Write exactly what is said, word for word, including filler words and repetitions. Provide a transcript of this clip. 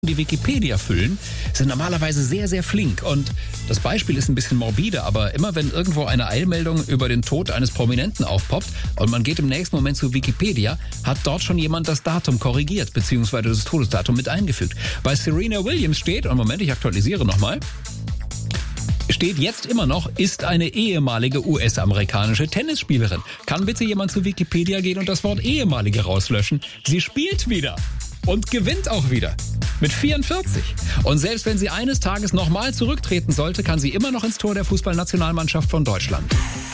die Wikipedia füllen, sind normalerweise sehr, sehr flink. Und das Beispiel ist ein bisschen morbide, aber immer wenn irgendwo eine Eilmeldung über den Tod eines Prominenten aufpoppt und man geht im nächsten Moment zu Wikipedia, hat dort schon jemand das Datum korrigiert, beziehungsweise das Todesdatum mit eingefügt. Bei Serena Williams steht, und Moment, ich aktualisiere nochmal, steht jetzt immer noch, ist eine ehemalige U S-amerikanische Tennisspielerin. Kann bitte jemand zu Wikipedia gehen und das Wort ehemalige rauslöschen? Sie spielt wieder. Und gewinnt auch wieder. Mit vierundvierzig. Und selbst wenn sie eines Tages nochmal zurücktreten sollte, kann sie immer noch ins Tor der Fußballnationalmannschaft von Deutschland.